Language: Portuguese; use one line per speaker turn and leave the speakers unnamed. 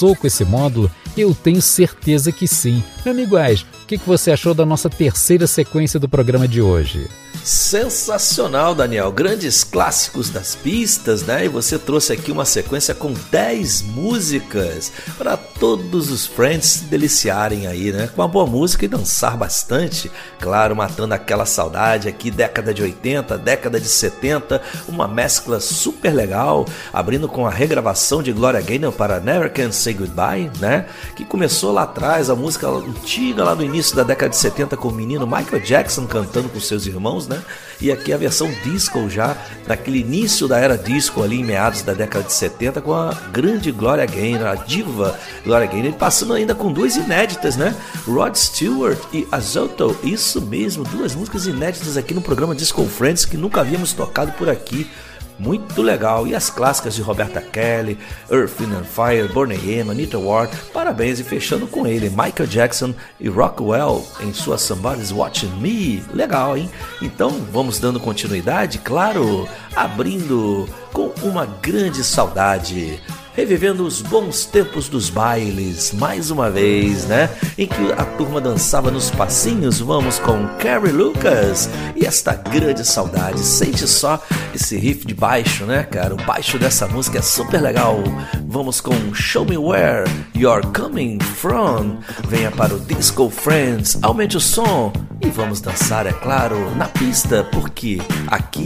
dançou com esse módulo? Eu tenho certeza que sim. Meu amigo Ais, o que você achou da nossa terceira sequência do programa de hoje?
Sensacional, Daniel. Grandes clássicos das pistas, né? E você trouxe aqui uma sequência com 10 músicas para todos os friends se deliciarem aí, né? Com uma boa música e dançar bastante. Claro, matando aquela saudade aqui, década de 80, década de 70, uma mescla super legal, abrindo com a regravação de Gloria Gaynor para Never Can Say Goodbye, né? Que começou lá atrás, a música antiga lá do início da década de 70 com o menino Michael Jackson cantando com seus irmãos, né? E aqui a versão disco já, naquele início da era disco ali em meados da década de 70 com a grande Gloria Gaynor, a diva Gloria Gaynor, passando ainda com duas inéditas, né? Rod Stewart e Azotto, isso mesmo, duas músicas inéditas aqui no programa Disco Friends que nunca havíamos tocado por aqui. Muito legal. E as clássicas de Roberta Kelly, Earth, Wind and Fire, Boney M, Anita Ward, parabéns, e fechando com ele, Michael Jackson e Rockwell em sua Somebody's Watching Me. Legal, hein? Então vamos dando continuidade, claro, abrindo com uma grande saudade, revivendo os bons tempos dos bailes, mais uma vez, né? Em que a turma dançava nos passinhos. Vamos com Carrie Lucas e esta grande saudade. Sente só esse riff de baixo, né, cara? O baixo dessa música é super legal. Vamos com Show Me Where You're Coming From. Venha para o Disco Friends, aumente o som e vamos dançar, é claro, na pista, porque aqui